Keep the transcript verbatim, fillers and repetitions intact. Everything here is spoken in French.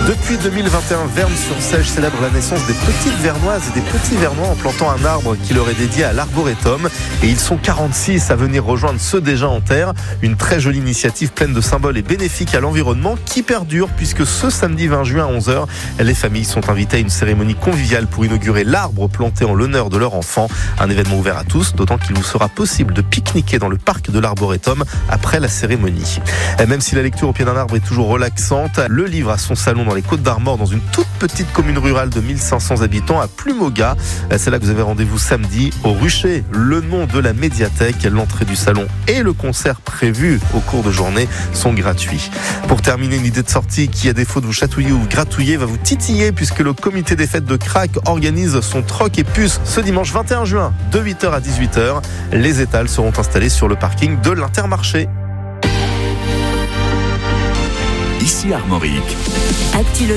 Depuis deux mille vingt et un, Vern-sur-Seiche célèbre la naissance des petites Vernoises et des petits Vernois en plantant un arbre qui leur est dédié à l'Arboretum. Et ils sont quarante-six à venir rejoindre ceux déjà en terre. Une très jolie initiative pleine de symboles et bénéfique à l'environnement qui perdure puisque ce samedi vingt juin à onze heures, les familles sont invitées à une cérémonie conviviale pour inaugurer l'arbre planté en l'honneur de leur enfant. Un événement ouvert à tous, d'autant qu'il vous sera possible de pique-niquer dans le parc de l'Arboretum après la cérémonie. Et même si la lecture au pied d'un arbre est toujours relaxante, le livre a son salon dans les Côtes d'Armor, dans une toute petite commune rurale de mille cinq cents habitants à Plumoga. C'est là que vous avez rendez-vous samedi au Rucher, le nom de la médiathèque. L'entrée du salon et le concert prévu au cours de journée sont gratuits. Pour terminer, une idée de sortie qui, à défaut de vous chatouiller ou gratouiller, va vous titiller puisque le comité des fêtes de Crac organise son troc et puce ce dimanche vingt et un juin de huit heures à dix-huit heures. Les étals seront installés sur le parking de l'Intermarché. Ici Armorique. Actu